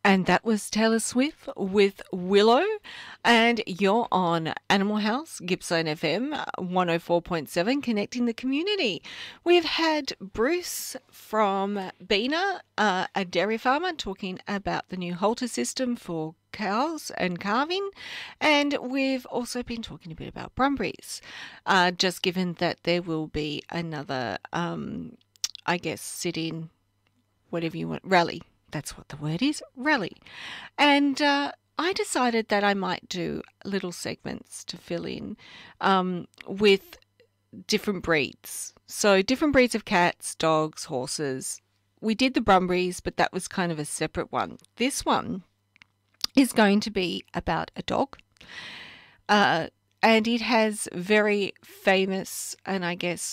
And that was Taylor Swift with Willow. And you're on Animal House, Gippsland FM 104.7, connecting the community. We've had Bruce from Bina, a dairy farmer, talking about the new halter system for cows and calving. And we've also been talking a bit about Brumbies, just given that there will be another, sit-in, whatever you want, rally. That's what the word is, rally. And I decided that I might do little segments to fill in with different breeds. So different breeds of cats, dogs, horses. We did the Brumbies, but that was kind of a separate one. This one is going to be about a dog. And it has very famous and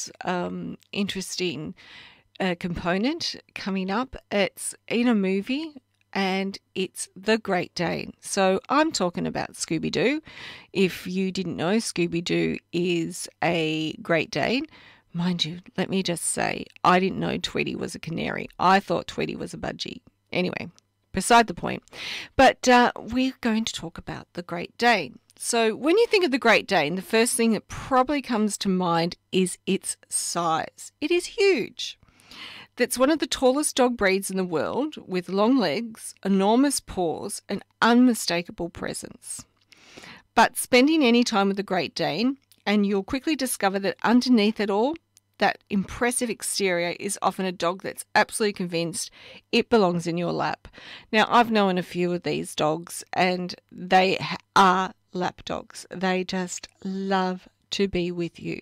interesting component coming up. It's in a movie and it's The Great Dane. So I'm talking about Scooby-Doo. If you didn't know, Scooby-Doo is a Great Dane. Mind you, let me just say, I didn't know Tweety was a canary. I thought Tweety was a budgie. Anyway, beside the point. But we're going to talk about the Great Dane. So when you think of the Great Dane, the first thing that probably comes to mind is its size. It is huge. That's one of the tallest dog breeds in the world, with long legs, enormous paws, and unmistakable presence. But spending any time with the Great Dane, and you'll quickly discover that underneath it all, that impressive exterior is often a dog that's absolutely convinced it belongs in your lap. Now, I've known a few of these dogs, and they are lap dogs. They just love to be with you.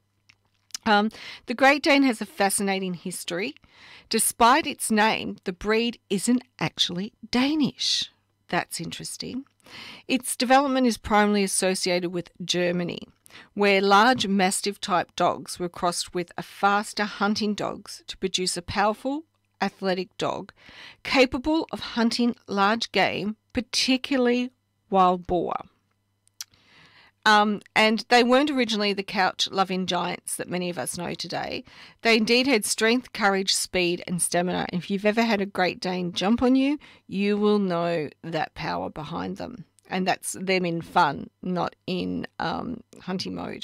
The Great Dane has a fascinating history. Despite its name, the breed isn't actually Danish. That's interesting. Its development is primarily associated with Germany, where large Mastiff-type dogs were crossed with faster hunting dogs to produce a powerful, athletic dog capable of hunting large game, particularly wild boar. And they weren't originally the couch-loving giants that many of us know today. They indeed had strength, courage, speed, and stamina. And if you've ever had a Great Dane jump on you, you will know that power behind them. And that's them in fun, not in hunting mode.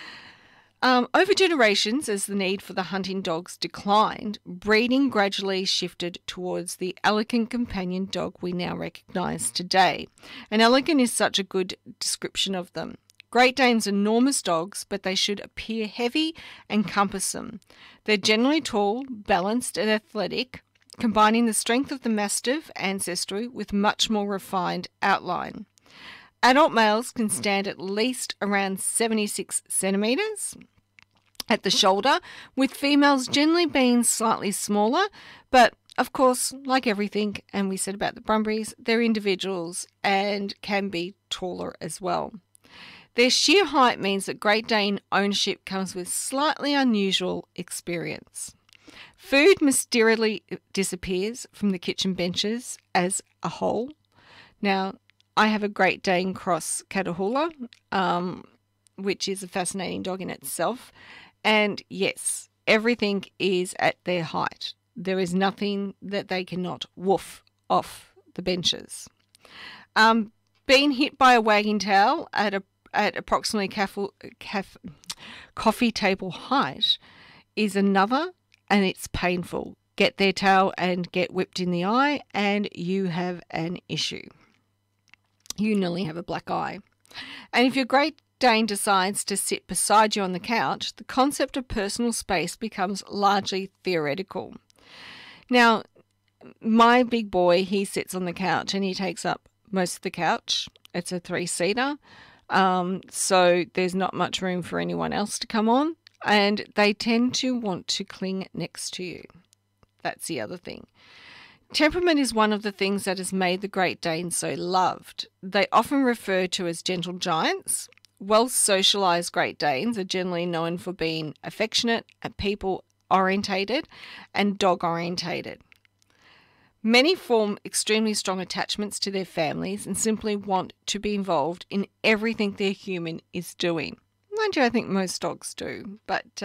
Over generations, as the need for the hunting dogs declined, breeding gradually shifted towards the elegant companion dog we now recognise today. And elegant is such a good description of them. Great Danes are enormous dogs, but they should appear heavy and cumbersome. They're generally tall, balanced and athletic, combining the strength of the Mastiff ancestry with much more refined outline. Adult males can stand at least around 76 centimetres at the shoulder, with females generally being slightly smaller, but of course, like everything, and we said about the Brumbies, they're individuals and can be taller as well. Their sheer height means that Great Dane ownership comes with slightly unusual experience. Food mysteriously disappears from the kitchen benches as a whole. Now, I have a Great Dane cross Catahoula, which is a fascinating dog in itself. And yes, everything is at their height. There is nothing that they cannot woof off the benches. Being hit by a wagging tail at approximately coffee table height is another, and it's painful. Get their tail and get whipped in the eye, and you have an issue. You nearly have a black eye. And if your Great Dane decides to sit beside you on the couch, the concept of personal space becomes largely theoretical. Now, my big boy, he sits on the couch and he takes up most of the couch. It's a 3-seater. So there's not much room for anyone else to come on, and they tend to want to cling next to you. That's the other thing. Temperament is one of the things that has made the Great Dane so loved. They often referred to as gentle giants. Well-socialised Great Danes are generally known for being affectionate and people-orientated and dog-orientated. Many form extremely strong attachments to their families and simply want to be involved in everything their human is doing. Mind you, I think most dogs do. But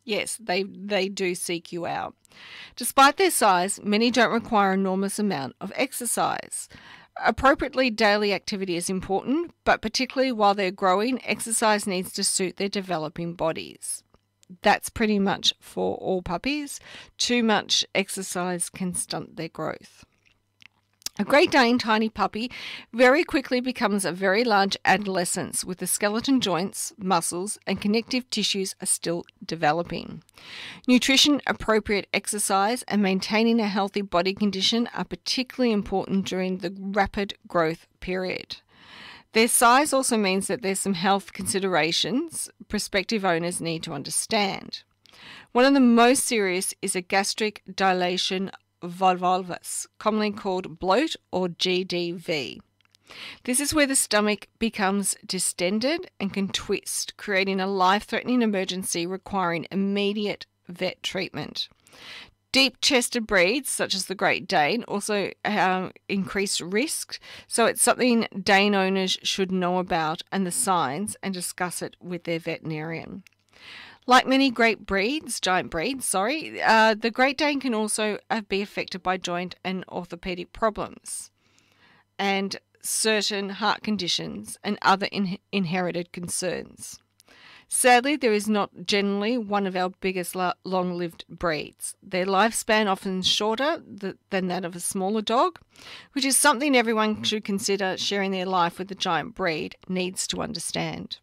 Yes, they do seek you out. Despite their size, many don't require an enormous amount of exercise. Appropriately daily activity is important, but particularly while they're growing, exercise needs to suit their developing bodies. That's pretty much for all puppies. Too much exercise can stunt their growth. A Great Dane tiny puppy very quickly becomes a very large adolescence with the skeleton joints, muscles, and connective tissues are still developing. Nutrition, appropriate exercise, and maintaining a healthy body condition are particularly important during the rapid growth period. Their size also means that there's some health considerations prospective owners need to understand. One of the most serious is a gastric dilation volvulus, commonly called bloat or GDV. This is where the stomach becomes distended and can twist, creating a life-threatening emergency requiring immediate vet treatment. Deep-chested breeds, such as the Great Dane, also increase risk, so it's something Dane owners should know about and the signs and discuss it with their veterinarian. Like many giant breeds, the Great Dane can also be affected by joint and orthopedic problems and certain heart conditions and other inherited concerns. Sadly, there is not generally one of our biggest long-lived breeds. Their lifespan often shorter than that of a smaller dog, which is something everyone should consider sharing their life with a giant breed needs to understand.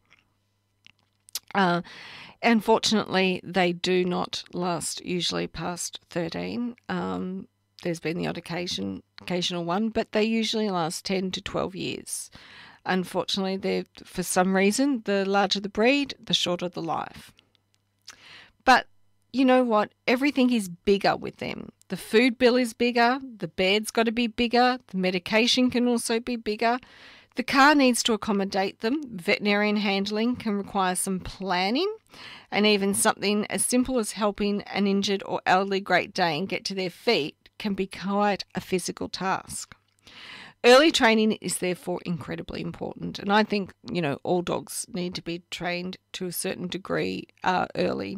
Unfortunately, they do not last usually past 13. There's been the odd occasional one, but they usually last 10 to 12 years. Unfortunately, for some reason, the larger the breed, the shorter the life. But you know what? Everything is bigger with them. The food bill is bigger, the bed's got to be bigger, the medication can also be bigger. The car needs to accommodate them. Veterinarian handling can require some planning, and even something as simple as helping an injured or elderly Great Dane get to their feet can be quite a physical task. Early training is therefore incredibly important, and I think, all dogs need to be trained to a certain degree early.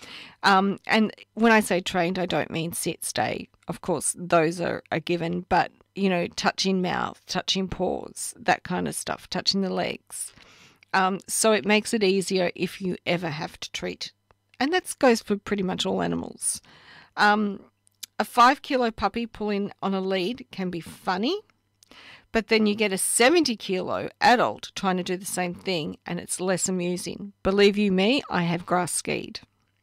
And when I say trained, I don't mean sit, stay. Of course, those are a given, but touching mouth, touching paws, that kind of stuff, touching the legs. So it makes it easier if you ever have to treat. And that goes for pretty much all animals. A 5-kilo puppy pulling on a lead can be funny, but then you get a 70-kilo adult trying to do the same thing and it's less amusing. Believe you me, I have grass skied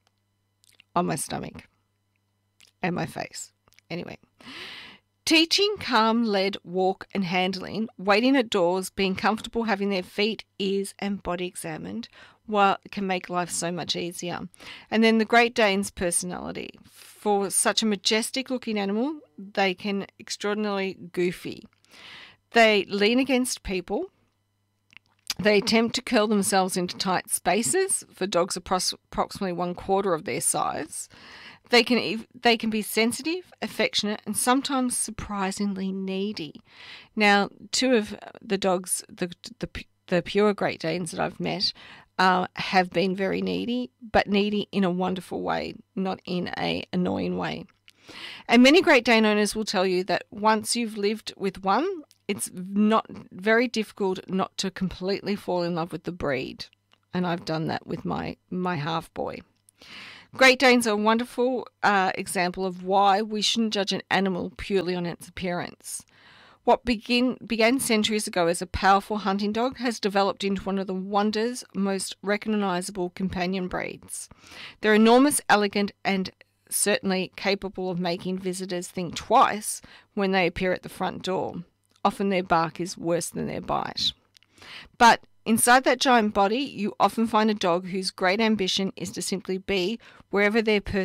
on my stomach and my face. Anyway. Teaching calm lead walk and handling, waiting at doors, being comfortable having their feet, ears and body examined, while it can make life so much easier. And then the Great Dane's personality. For such a majestic looking animal, they can extraordinarily goofy. They lean against people. They attempt to curl themselves into tight spaces for dogs approximately 1/4 of their size. They can be sensitive, affectionate, and sometimes surprisingly needy. Now, 2 of the dogs, the pure Great Danes that I've met, have been very needy, but needy in a wonderful way, not in an annoying way. And many Great Dane owners will tell you that once you've lived with one, it's not very difficult not to completely fall in love with the breed. And I've done that with my half boy. Great Danes are a wonderful example of why we shouldn't judge an animal purely on its appearance. What began centuries ago as a powerful hunting dog has developed into one of the wonders, most recognisable companion breeds. They're enormous, elegant, and certainly capable of making visitors think twice when they appear at the front door. Often their bark is worse than their bite. But inside that giant body, you often find a dog whose great ambition is to simply be wherever their